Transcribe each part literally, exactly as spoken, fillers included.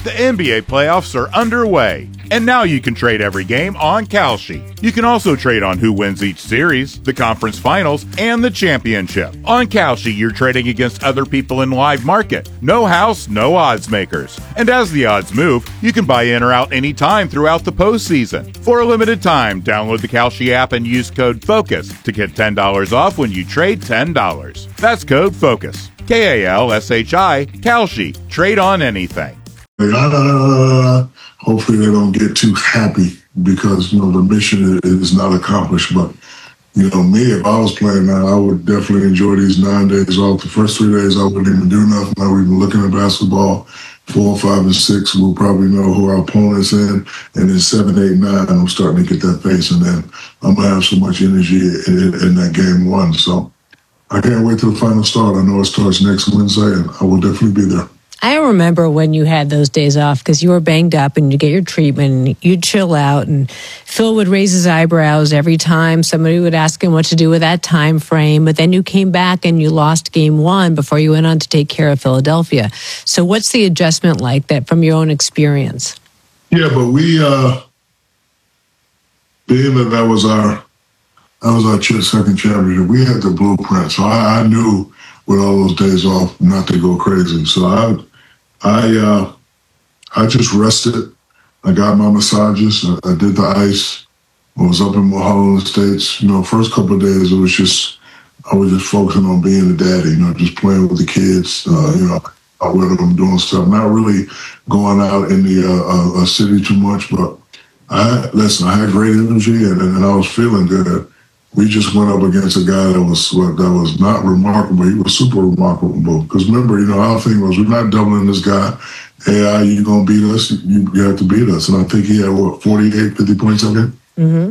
The N B A playoffs are underway, and now you can trade every game on Kalshi. You can also trade on who wins each series, the conference finals, and the championship. On Kalshi, you're trading against other people in live market. No house, no odds makers. And as the odds move, you can buy in or out anytime throughout the postseason. For a limited time, download the Kalshi app and use code FOCUS to get ten dollars off when you trade ten dollars. That's code FOCUS. K A L S H I, Kalshi. Trade on anything. Uh, hopefully they don't get too happy because, you know, the mission is not accomplished. But, you know, me, if I was playing now, I would definitely enjoy these nine days off. The first three days, I wouldn't even do nothing. I would even looking at basketball. Four, five, and six, we'll probably know who our opponent's in. And then seven, eight, nine, I'm starting to get that pace. And then I'm going to have so much energy in, in that game one. So I can't wait till the final start. I know it starts next Wednesday, and I will definitely be there. I remember when you had those days off because you were banged up and you get your treatment and you'd chill out, and Phil would raise his eyebrows every time somebody would ask him what to do with that time frame. But then you came back and you lost game one before you went on to take care of Philadelphia. So what's the adjustment like that from your own experience? Yeah, but we, uh, being that that was our, that was our second championship, we had the blueprint. So I, I knew with all those days off not to go crazy. So I, I, uh, I just rested. I got my massages. I, I did the ice. I was up in Mulholland Estates. You know, first couple of days, it was just, I was just focusing on being a daddy, you know, just playing with the kids, uh, you know, out with them, doing stuff, not really going out in the uh, uh, city too much. But I, listen, I had great energy and, and I was feeling good. We just went up against a guy that was that was not remarkable. He was super remarkable. Because remember, you know, our thing was we're not doubling this guy. A I, you going to beat us, you, you have to beat us. And I think he had, what, forty-eight, fifty points on him? Mm-hmm.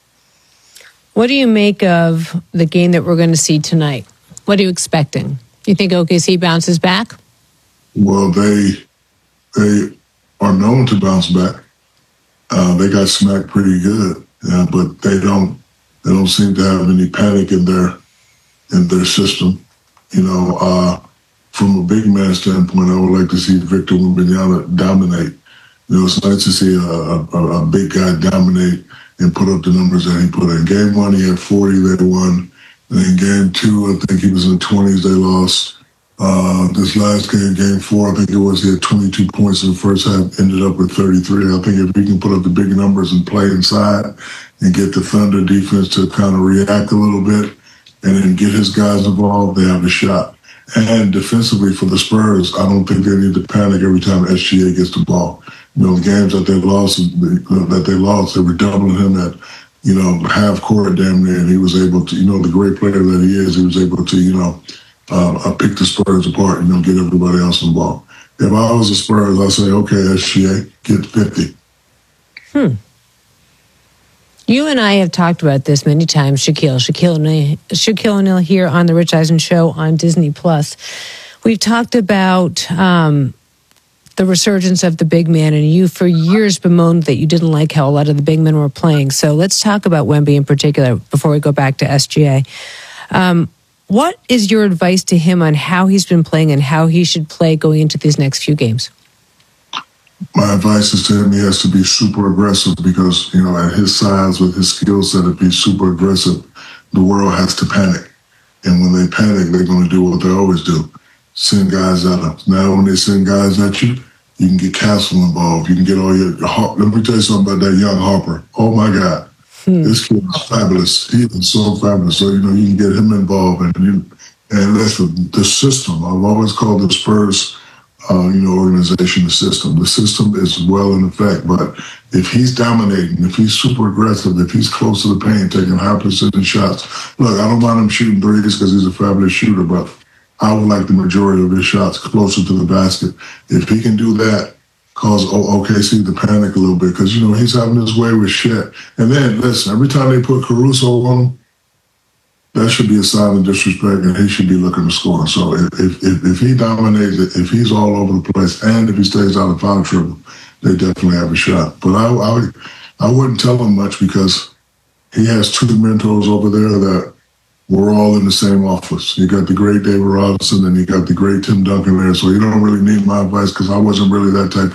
What do you make of the game that we're going to see tonight? What are you expecting? Do you think O K C bounces back? Well, they, they are known to bounce back. Uh, they got smacked pretty good, yeah, but they don't. They don't seem to have any panic in their in their system. You know, uh, from a big man standpoint, I would like to see Victor Wembanyama dominate. You know, it's nice to see a, a, a big guy dominate and put up the numbers that he put in. Game one, he had forty, they won. And in game two, I think he was in the twenties, they lost. Uh, this last game, game four, I think it was, he had twenty-two points in the first half, ended up with thirty-three. I think if he can put up the big numbers and play inside and get the Thunder defense to kind of react a little bit and then get his guys involved, they have a shot. And defensively for the Spurs, I don't think they need to panic every time S G A gets the ball. You know, the games that they lost, that they lost, they were doubling him at, you know, half court damn near, and he was able to, you know, the great player that he is, he was able to, you know, uh, pick the Spurs apart and, you know, get everybody else involved. If I was the Spurs, I'd say, okay, S G A, get fifty. Hmm. You and I have talked about this many times, Shaquille. Shaquille O'Neal, Shaquille O'Neal here on The Rich Eisen Show on Disney Plus. We've talked about um, the resurgence of the big man, and you for years bemoaned that you didn't like how a lot of the big men were playing. So let's talk about Wemby in particular before we go back to S G A. Um, what is your advice to him on how he's been playing and how he should play going into these next few games? My advice is to him, he has to be super aggressive because, you know, at his size, with his skill set, if he's super aggressive, the world has to panic. And when they panic, they're going to do what they always do, send guys at them. Now, when they send guys at you, you can get Castle involved. You can get all your, let me tell you something about that young Harper. Oh, my God. Hmm. This kid is fabulous. He is so fabulous. So, you know, you can get him involved. And, you, and listen, the system, I've always called the Spurs, Uh, you know, organization, the system. The system is well in effect, but if he's dominating, if he's super aggressive, if he's close to the paint, taking high percentage shots, look, I don't mind him shooting threes because he's a fabulous shooter, but I would like the majority of his shots closer to the basket. If he can do that, cause O K C to panic a little bit because, you know, he's having his way with shit. And then, listen, every time they put Caruso on him, that should be a sign of disrespect, and he should be looking to score. So if if, if he dominates it, if he's all over the place, and if he stays out of foul trouble, they definitely have a shot. But I, I, I wouldn't tell him much because he has two mentors over there that were all in the same office. You got the great David Robinson, and you got the great Tim Duncan there. So you don't really need my advice because I wasn't really that type of